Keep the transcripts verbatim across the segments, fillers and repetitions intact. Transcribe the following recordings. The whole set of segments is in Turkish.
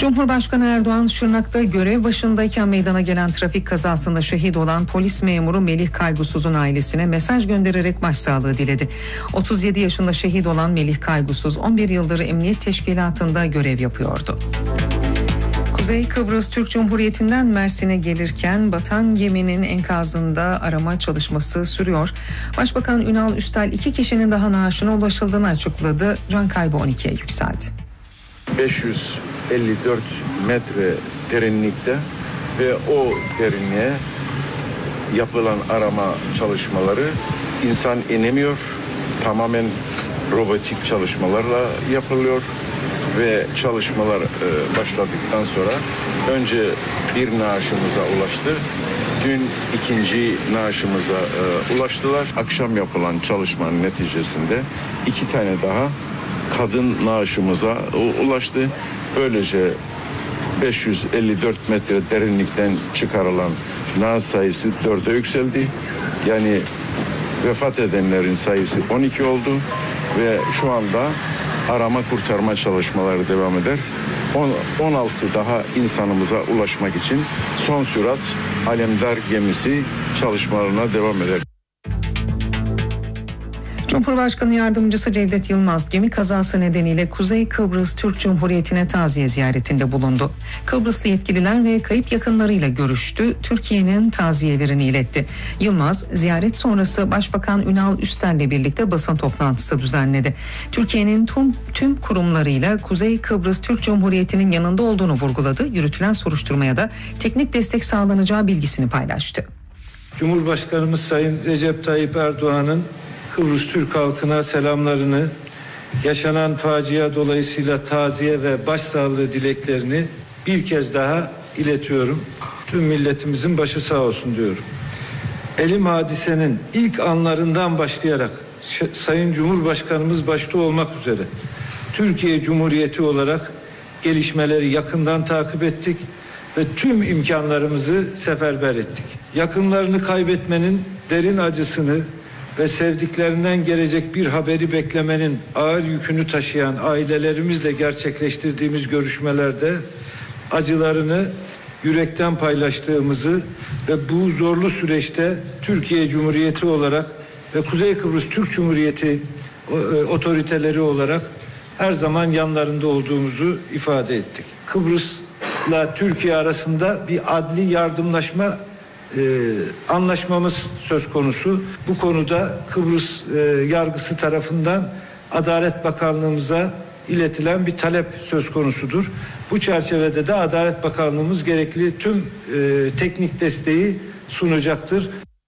Cumhurbaşkanı Erdoğan, Şırnak'ta görev başındayken meydana gelen trafik kazasında şehit olan polis memuru Melih Kaygusuz'un ailesine mesaj göndererek başsağlığı diledi. otuz yedi yaşında şehit olan Melih Kaygusuz, on bir yıldır Emniyet Teşkilatı'nda görev yapıyordu. Kuzey Kıbrıs Türk Cumhuriyeti'nden Mersin'e gelirken batan geminin enkazında arama çalışması sürüyor. Başbakan Ünal Üstel iki kişinin daha naaşına ulaşıldığını açıkladı. Can kaybı on ikiye yükseldi. beş yüz elli dört metre derinlikte ve o derinliğe yapılan arama çalışmaları, insan inemiyor, tamamen robotik çalışmalarla yapılıyor ve çalışmalar e, başladıktan sonra önce bir naaşımıza ulaştı. Dün ikinci naaşımıza e, ulaştılar. Akşam yapılan çalışmanın neticesinde iki tane daha kadın naaşımıza ulaştı. Böylece beş yüz elli dört metre derinlikten çıkarılan naaş sayısı dörde yükseldi. Yani vefat edenlerin sayısı on iki oldu ve şu anda arama kurtarma çalışmaları devam eder. on altı daha insanımıza ulaşmak için son sürat Alemdar gemisi çalışmalarına devam eder. Cumhurbaşkanı Yardımcısı Cevdet Yılmaz, gemi kazası nedeniyle Kuzey Kıbrıs Türk Cumhuriyeti'ne taziye ziyaretinde bulundu. Kıbrıslı yetkililer ve kayıp yakınlarıyla görüştü, Türkiye'nin taziyelerini iletti. Yılmaz, ziyaret sonrası Başbakan Ünal Üstel'le birlikte basın toplantısı düzenledi. Türkiye'nin tüm, tüm kurumlarıyla Kuzey Kıbrıs Türk Cumhuriyeti'nin yanında olduğunu vurguladı. Yürütülen soruşturmaya da teknik destek sağlanacağı bilgisini paylaştı. Cumhurbaşkanımız Sayın Recep Tayyip Erdoğan'ın Kıbrıs Türk halkına selamlarını, yaşanan facia dolayısıyla taziye ve başsağlığı dileklerini bir kez daha iletiyorum. Tüm milletimizin başı sağ olsun diyorum. Elim hadisenin ilk anlarından başlayarak Sayın Cumhurbaşkanımız başta olmak üzere Türkiye Cumhuriyeti olarak gelişmeleri yakından takip ettik ve tüm imkanlarımızı seferber ettik. Yakınlarını kaybetmenin derin acısını ve sevdiklerinden gelecek bir haberi beklemenin ağır yükünü taşıyan ailelerimizle gerçekleştirdiğimiz görüşmelerde acılarını yürekten paylaştığımızı ve bu zorlu süreçte Türkiye Cumhuriyeti olarak ve Kuzey Kıbrıs Türk Cumhuriyeti otoriteleri olarak her zaman yanlarında olduğumuzu ifade ettik. Kıbrıs'la Türkiye arasında bir adli yardımlaşma Ee, anlaşmamız söz konusu. Bu konuda Kıbrıs e, yargısı tarafından Adalet Bakanlığımıza iletilen bir talep söz konusudur. Bu çerçevede de Adalet Bakanlığımız gerekli tüm e, teknik desteği sunacaktır.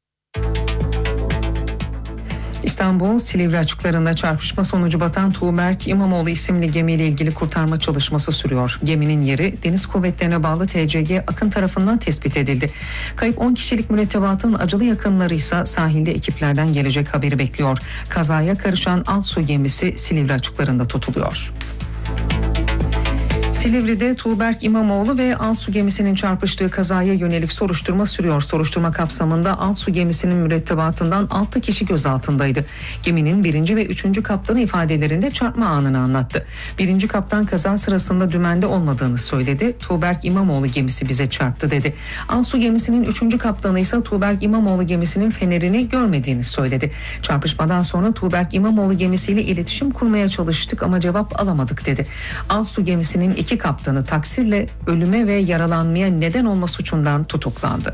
İstanbul Silivri açıklarında çarpışma sonucu batan Tuğberk İmamoğlu isimli gemiyle ilgili kurtarma çalışması sürüyor. Geminin yeri Deniz Kuvvetlerine bağlı T C G Akın tarafından tespit edildi. Kayıp on kişilik mürettebatın acılı yakınları ise sahilde ekiplerden gelecek haberi bekliyor. Kazaya karışan Alsu gemisi Silivri açıklarında tutuluyor. Silivri'de Tuğberk İmamoğlu ve Alsu gemisinin çarpıştığı kazaya yönelik soruşturma sürüyor. Soruşturma kapsamında Alsu gemisinin mürettebatından altı kişi gözaltındaydı. Geminin birinci ve üçüncü kaptanı ifadelerinde çarpma anını anlattı. Birinci kaptan kaza sırasında dümende olmadığını söyledi. Tuğberk İmamoğlu gemisi bize çarptı dedi. Alsu gemisinin üçüncü kaptanı ise Tuğberk İmamoğlu gemisinin fenerini görmediğini söyledi. Çarpışmadan sonra Tuğberk İmamoğlu gemisiyle iletişim kurmaya çalıştık ama cevap alamadık dedi. Alsu gemisinin iki kaptanı taksirle ölüme ve yaralanmaya neden olma suçundan tutuklandı.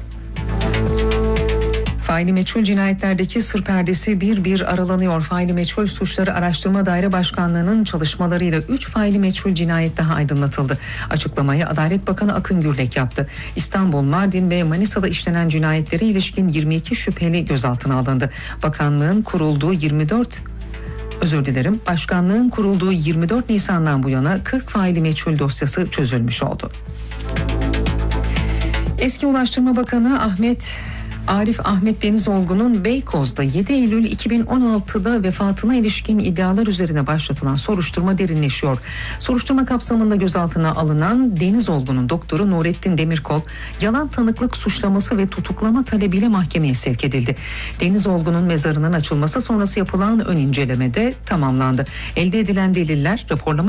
Faili meçhul cinayetlerdeki sır perdesi bir bir aralanıyor. Faili meçhul suçları araştırma daire başkanlığının çalışmalarıyla üç faili meçhul cinayet daha aydınlatıldı. Açıklamayı Adalet Bakanı Akın Gürlek yaptı. İstanbul, Mardin ve Manisa'da işlenen cinayetlere ilişkin yirmi iki şüpheli gözaltına alındı. Bakanlığın kurulduğu yirmi dört Özür dilerim. Başkanlığın kurulduğu yirmi dört Nisan'dan bu yana kırk faili meçhul dosyası çözülmüş oldu. Eski Ulaştırma Bakanı Ahmet Arif Ahmet Denizolgu'nun Beykoz'da yedi Eylül iki bin on altıda vefatına ilişkin iddialar üzerine başlatılan soruşturma derinleşiyor. Soruşturma kapsamında gözaltına alınan Denizolgu'nun doktoru Nurettin Demirkol, yalan tanıklık suçlaması ve tutuklama talebiyle mahkemeye sevk edildi. Denizolgu'nun mezarının açılması sonrası yapılan ön incelemede tamamlandı. Elde edilen deliller raporlama